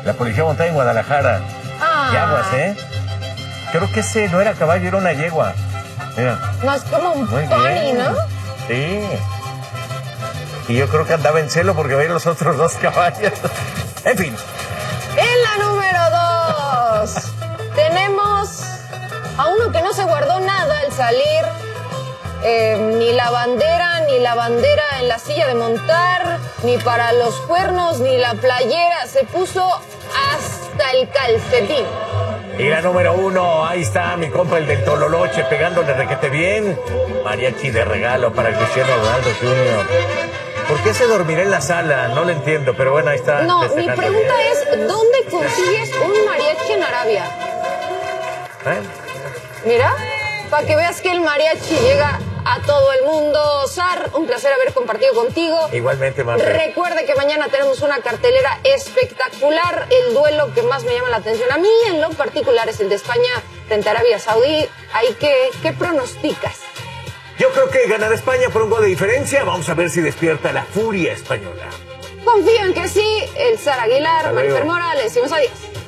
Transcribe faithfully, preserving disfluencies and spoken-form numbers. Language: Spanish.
La policía montada en Guadalajara. Ah. Yaguas, ¿eh? Creo que ese no era caballo, era una yegua. Mira. Más como un Muy pony, bien. ¿no? Sí. Y yo creo que andaba en celo porque veía los otros dos caballos. En fin. En la número dos tenemos a uno que no se guardó nada al salir. Eh, ni la bandera, ni la bandera en la silla de montar, ni para los cuernos, ni la playera. Se puso hasta el calcetín. Y la número uno, ahí está mi compa el del Tololoche pegándole requete bien. Mariachi de regalo para Cristiano Ronaldo junior ¿Por qué se dormirá en la sala? No lo entiendo, pero bueno, ahí está. No, mi pregunta bien. es, ¿dónde consigues un mariachi en Arabia? ¿Eh? Mira, para que veas que el mariachi llega a todo el mundo. Sar, un placer haber compartido contigo. Igualmente, Marta. Recuerde que mañana tenemos una cartelera espectacular. El duelo que más me llama la atención a mí en lo particular es el de España frente a Arabia Saudí. Ahí que, ¿qué pronosticas? Yo creo que ganará España por un gol de diferencia. Vamos a ver si despierta la furia española. Confío en que sí. El Sar Aguilar, Marifer Mora, le decimos adiós.